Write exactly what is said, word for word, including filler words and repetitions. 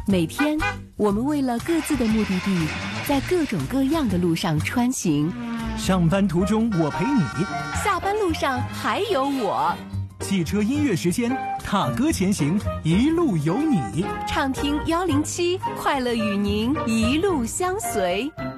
每天，我们为了各自的目的地，在各种各样的路上穿行。 上班途中我陪你， 下班路上还有我。 汽车音乐时间，踏歌前行，一路有你。 畅听幺零七，快乐与您一路相随。